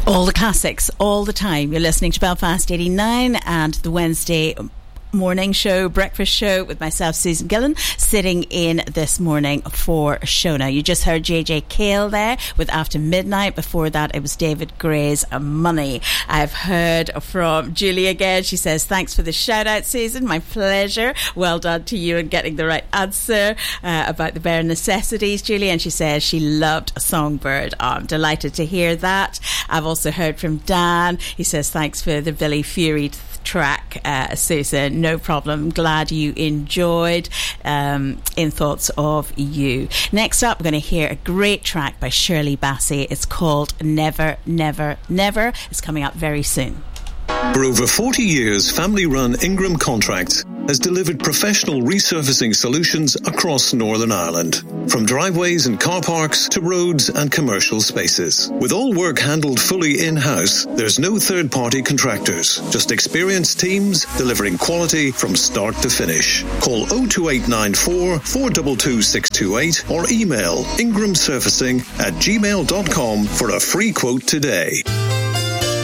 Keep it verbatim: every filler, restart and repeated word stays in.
All the classics, all the time. You're listening to Belfast eighty-nine and the Wednesday morning show, breakfast show with myself, Susan Gillen, sitting in this morning for Shona. You just heard J J Cale there with After Midnight. Before that, it was David Gray's Money. I've heard from Julie again. She says, thanks for the shout out, Susan. My pleasure. Well done to you in getting the right answer uh, about the bare necessities, Julie. And she says she loved Songbird. Oh, I'm delighted to hear that. I've also heard from Dan. He says, thanks for the Billy Fury track, uh, Susan. No problem. Glad you enjoyed. Um, in thoughts of you. Next up, we're going to hear a great track by Shirley Bassey. It's called Never, Never, Never. It's coming up very soon. For over forty years, family-run Ingram Contracts has delivered professional resurfacing solutions across Northern Ireland, from driveways and car parks to roads and commercial spaces. With all work handled fully in-house, there's no third-party contractors, just experienced teams delivering quality from start to finish. Call oh two eight nine four, four two two, six two eight or email ingramsurfacing at gmail dot com for a free quote today.